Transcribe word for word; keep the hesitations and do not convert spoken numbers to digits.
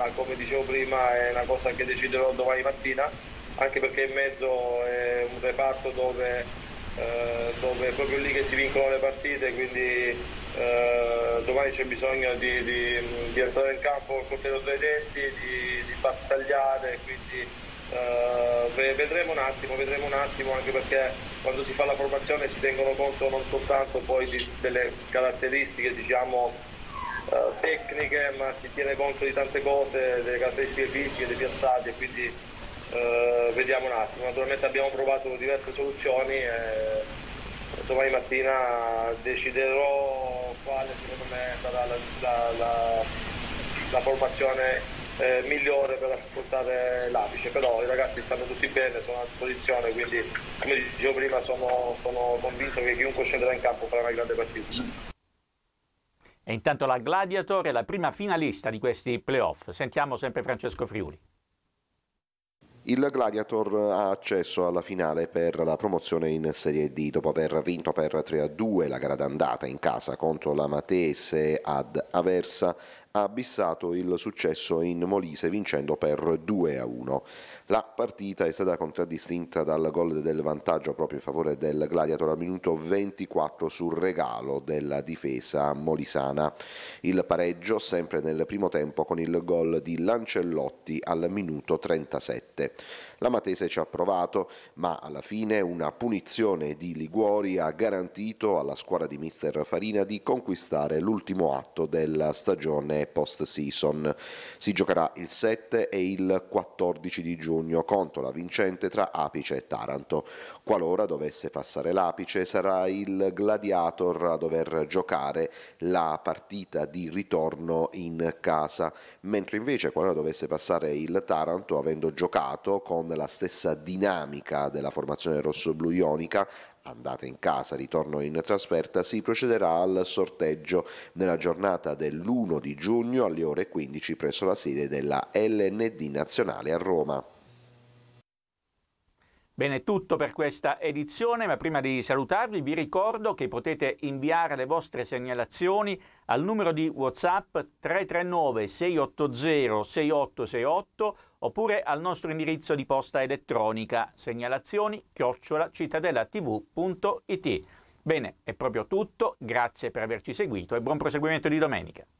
come dicevo prima è una cosa che deciderò domani mattina, anche perché in mezzo è un reparto dove, eh, dove è proprio lì che si vincono le partite, quindi eh, domani c'è bisogno di, di, di entrare in campo col coltello tra i denti, di, di battagliare, quindi Uh, vedremo un attimo, vedremo un attimo, anche perché quando si fa la formazione si tengono conto non soltanto poi di, delle caratteristiche diciamo uh, tecniche, ma si tiene conto di tante cose, delle caratteristiche fisiche dei piazzati, e quindi uh, vediamo un attimo. Naturalmente abbiamo provato diverse soluzioni e domani mattina deciderò quale secondo me sarà la, la, la, la formazione Eh, migliore per affrontare l'Apice, però i ragazzi stanno tutti bene, sono a disposizione, quindi come dicevo prima sono, sono convinto che chiunque scenderà in campo farà una grande partita. E intanto la Gladiator è la prima finalista di questi playoff. Sentiamo sempre Francesco Friuli. Il Gladiator ha accesso alla finale per la promozione in Serie D dopo aver vinto per tre a due la gara d'andata in casa contro la Matese ad Aversa. Ha abissato il successo in Molise vincendo per due a uno. La partita è stata contraddistinta dal gol del vantaggio proprio in favore del Gladiator al minuto ventiquattro sul regalo della difesa molisana. Il pareggio sempre nel primo tempo con il gol di Lancellotti al minuto trentasette. La Matese ci ha provato, ma alla fine una punizione di Liguori ha garantito alla squadra di mister Farina di conquistare l'ultimo atto della stagione post-season. Si giocherà il sette e il quattordici di giugno contro la vincente tra Apice e Taranto. Qualora dovesse passare l'Apice sarà il Gladiator a dover giocare la partita di ritorno in casa, mentre invece qualora dovesse passare il Taranto, avendo giocato con la stessa dinamica della formazione rossoblu ionica, andata in casa, ritorno in trasferta, si procederà al sorteggio nella giornata dell'primo di giugno alle ore quindici presso la sede della L N D nazionale a Roma. Bene, tutto per questa edizione, ma prima di salutarvi vi ricordo che potete inviare le vostre segnalazioni al numero di WhatsApp tre tre nove sei otto zero sei otto sei otto oppure al nostro indirizzo di posta elettronica segnalazioni chiocciola cittadellatv punto it. Bene, è proprio tutto, grazie per averci seguito e buon proseguimento di domenica.